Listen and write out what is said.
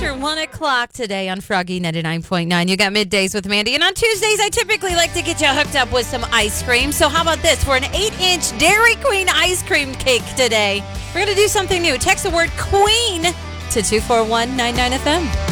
after 1 o'clock today on Froggy 99.9. You got middays with Mandy. And on Tuesdays, I typically like to get you hooked up with some ice cream. So how about this? For an 8-inch Dairy Queen ice cream cake today, we're going to do something new. Text the word QUEEN to 241-99FM.